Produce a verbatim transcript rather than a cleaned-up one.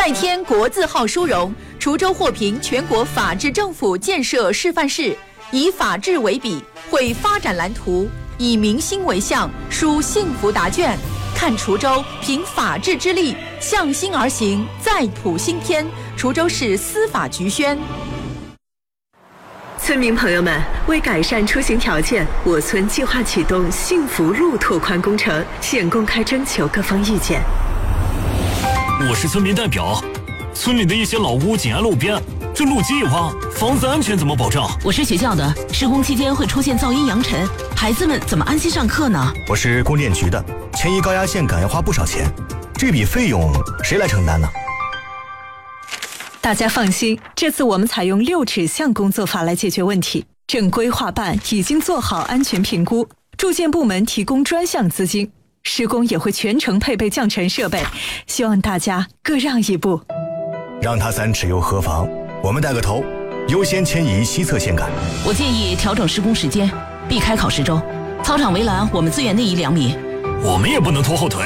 再添国字号殊荣，滁州获评全国法治政府建设示范市，以法治为笔，绘发展蓝图，以民心为向，书幸福答卷。看滁州凭法治之力，向心而行，再谱新篇。滁州市司法局宣。 村民朋友们，为改善出行条件，我村计划启动幸福路拓宽工程，现公开征求各方意见。 我是村民代表，村里的一些老屋紧挨路边，这路基一挖，房子安全怎么保障？ 我是学校的，施工期间会出现噪音扬尘，孩子们怎么安心上课呢？ 我是供电局的，迁移高压线杆要花不少钱，这笔费用谁来承担呢？ 大家放心，这次我们采用六指向工作法来解决问题。正规划办已经做好安全评估，住建部门提供专项资金，施工也会全程配备降尘设备，希望大家各让一步。 让他三尺又何妨？我们带个头，优先迁移西侧线杆。 我建议调整施工时间，避开考试周。操场围栏我们资源内移两米。 我们也不能拖后腿。